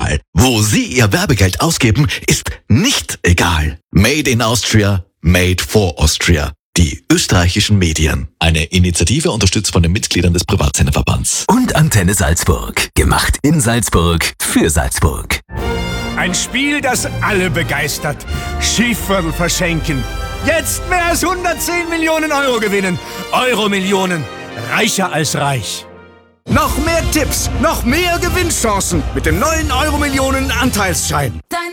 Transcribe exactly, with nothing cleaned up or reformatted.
egal. Wo Sie Ihr Werbegeld ausgeben, ist nicht egal. Made in Austria, made for Austria. Die österreichischen Medien. Eine Initiative unterstützt von den Mitgliedern des Privatsenderverbands. Und Antenne Salzburg. Gemacht in Salzburg für Salzburg. Ein Spiel, das alle begeistert. Schiefviertel verschenken. Jetzt mehr als hundertzehn Millionen Euro gewinnen. Euro-Millionen. Reicher als reich. Noch mehr Tipps, noch mehr Gewinnchancen mit dem neuen Euro-Millionen Anteilsschein.